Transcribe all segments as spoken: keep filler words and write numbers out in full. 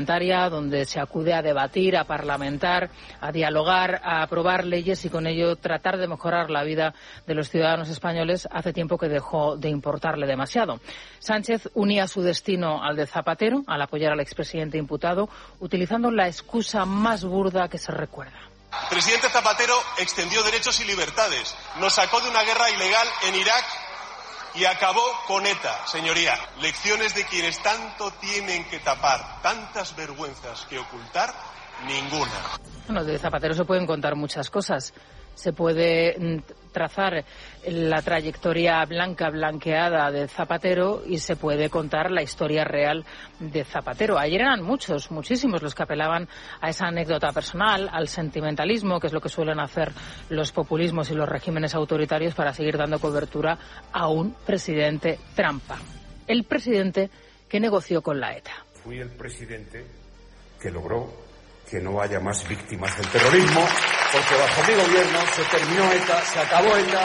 donde se acude a debatir, a parlamentar, a dialogar, a aprobar leyes y con ello tratar de mejorar la vida de los ciudadanos españoles, hace tiempo que dejó de importarle demasiado. Sánchez unía su destino al de Zapatero al apoyar al expresidente imputado, utilizando la excusa más burda que se recuerda. El presidente Zapatero extendió derechos y libertades, nos sacó de una guerra ilegal en Irak y acabó con ETA, señoría. Lecciones de quienes tanto tienen que tapar, tantas vergüenzas que ocultar, ninguna. Bueno, de Zapatero se pueden contar muchas cosas. Se puede trazar la trayectoria blanca, blanqueada de Zapatero y se puede contar la historia real de Zapatero. Ayer eran muchos, muchísimos los que apelaban a esa anécdota personal, al sentimentalismo, que es lo que suelen hacer los populismos y los regímenes autoritarios para seguir dando cobertura a un presidente trampa. El presidente que negoció con la ETA. Fui el presidente que logró que no haya más víctimas del terrorismo, porque bajo mi gobierno se terminó ETA, se acabó ETA.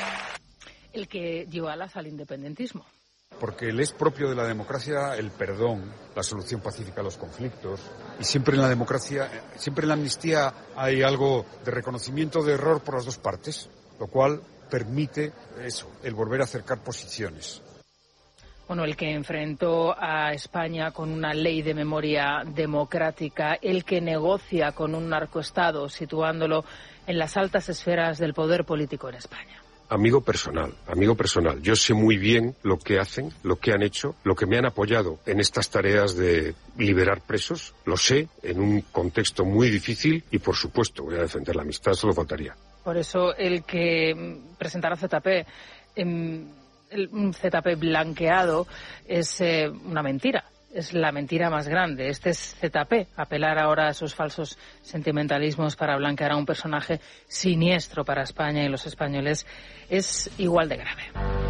El que dio alas al independentismo. Porque le es propio de la democracia el perdón, la solución pacífica a los conflictos, y siempre en la democracia, siempre en la amnistía hay algo de reconocimiento de error por las dos partes, lo cual permite eso, el volver a acercar posiciones. Bueno, el que enfrentó a España con una ley de memoria democrática, el que negocia con un narcoestado, situándolo en las altas esferas del poder político en España. Amigo personal, amigo personal. Yo sé muy bien lo que hacen, lo que han hecho, lo que me han apoyado en estas tareas de liberar presos. Lo sé, en un contexto muy difícil y, por supuesto, voy a defender la amistad, solo faltaría. Por eso, el que presentará Z P... Eh, un Z P blanqueado es eh, una mentira, es la mentira más grande. Este es Z P, apelar ahora a esos falsos sentimentalismos para blanquear a un personaje siniestro para España y los españoles es igual de grave.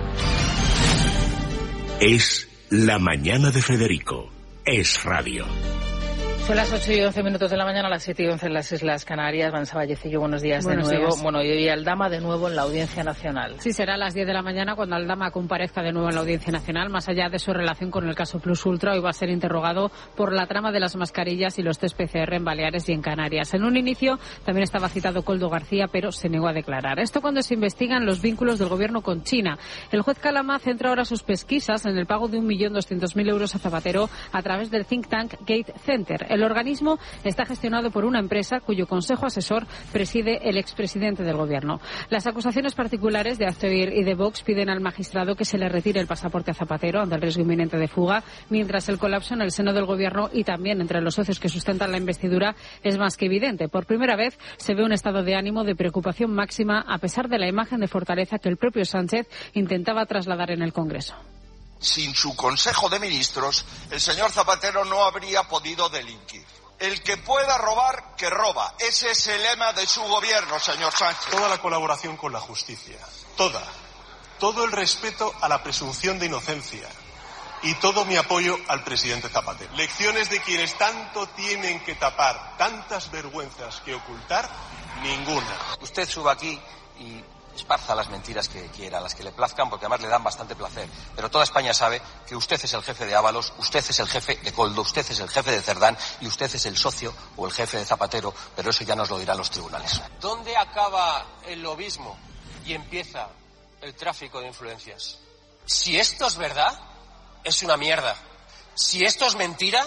Es la mañana de Federico, es radio. Son las ocho y once minutos de la mañana, las siete y once en las Islas Canarias. Vanessa Vallecillo, buenos días buenos de nuevo. Días. Bueno, y hoy Aldama de nuevo en la Audiencia Nacional. Sí, será a las diez de la mañana cuando Aldama comparezca de nuevo en la Audiencia Nacional. Más allá de su relación con el caso Plus Ultra, hoy va a ser interrogado por la trama de las mascarillas y los test P C R en Baleares y en Canarias. En un inicio también estaba citado Koldo García, pero se negó a declarar. Esto cuando se investigan los vínculos del gobierno con China. El juez Calama centra ahora sus pesquisas en el pago de un millón doscientos mil euros a Zapatero a través del think tank Gate Center. El organismo está gestionado por una empresa cuyo consejo asesor preside el expresidente del gobierno. Las acusaciones particulares de Aztoir y de Vox piden al magistrado que se le retire el pasaporte a Zapatero ante el riesgo inminente de fuga, mientras el colapso en el seno del gobierno y también entre los socios que sustentan la investidura es más que evidente. Por primera vez se ve un estado de ánimo de preocupación máxima a pesar de la imagen de fortaleza que el propio Sánchez intentaba trasladar en el Congreso. Sin su Consejo de Ministros, el señor Zapatero no habría podido delinquir. El que pueda robar, que roba. Ese es el lema de su gobierno, señor Sánchez. Toda la colaboración con la justicia, toda, todo el respeto a la presunción de inocencia y todo mi apoyo al presidente Zapatero. Lecciones de quienes tanto tienen que tapar, tantas vergüenzas que ocultar, ninguna. Usted suba aquí y esparza las mentiras que quiera, las que le plazcan, porque además le dan bastante placer. Pero toda España sabe que usted es el jefe de Ábalos, usted es el jefe de Koldo, usted es el jefe de Cerdán y usted es el socio o el jefe de Zapatero, pero eso ya nos lo dirán los tribunales. ¿Dónde acaba el lobismo y empieza el tráfico de influencias? Si esto es verdad, es una mierda. Si esto es mentira,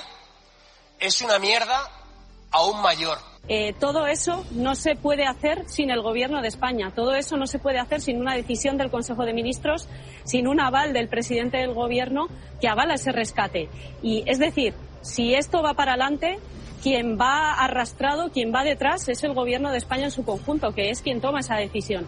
es una mierda aún mayor. Eh, todo eso no se puede hacer sin el Gobierno de España. Todo eso no se puede hacer sin una decisión del Consejo de Ministros, sin un aval del presidente del Gobierno que avala ese rescate. Y es decir, si esto va para adelante, quien va arrastrado, quien va detrás es el Gobierno de España en su conjunto, que es quien toma esa decisión.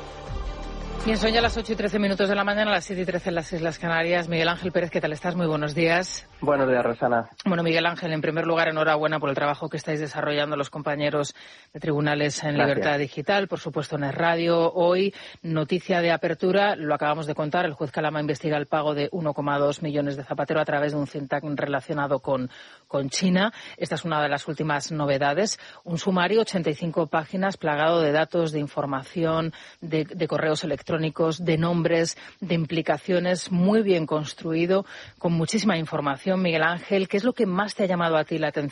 Bien, son ya las ocho y trece minutos de la mañana, las siete y trece en las Islas Canarias. Miguel Ángel Pérez, ¿qué tal estás? Muy buenos días. Buenos días, Rosana. Bueno, Miguel Ángel, en primer lugar, enhorabuena por el trabajo que estáis desarrollando los compañeros de Tribunales en Gracias. Libertad Digital, por supuesto en el radio. Hoy, noticia de apertura, lo acabamos de contar, el juez Calama investiga el pago de uno coma dos millones de Zapatero a través de un think tank relacionado con, con China. Esta es una de las últimas novedades. Un sumario, ochenta y cinco páginas, plagado de datos, de información, de, de correos electrónicos, de nombres, de implicaciones, muy bien construido, con muchísima información. Miguel Ángel, ¿qué es lo que más te ha llamado a ti la atención